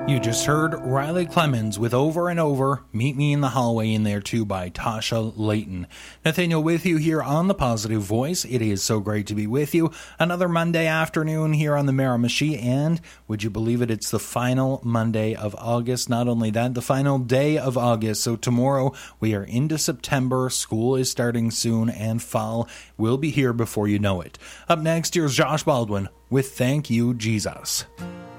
You just heard Riley Clemens with Over and Over, Meet Me in the Hallway in there too by Tasha Layton. Nathaniel with you here on The Positive Voice. It is so great to be with you. Another Monday afternoon here on the Miramichi, and would you believe it, it's the final Monday of August. Not only that, the final day of August. So tomorrow we are into September, school is starting soon, and fall will be here before you know it. Up next, here's Josh Baldwin with Thank You, Jesus.